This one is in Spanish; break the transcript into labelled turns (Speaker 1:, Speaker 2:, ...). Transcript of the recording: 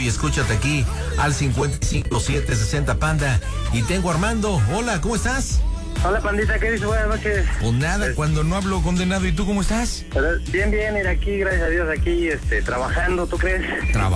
Speaker 1: y escúchate aquí al 55760 Panda. Y tengo a Armando. Hola, ¿cómo estás?
Speaker 2: Hola, pandita, ¿qué dices? Buenas noches.
Speaker 1: Pues nada, cuando no hablo condenado. ¿Y tú cómo estás?
Speaker 2: Bien, bien, mira, aquí, gracias a Dios, aquí, trabajando, ¿tú crees?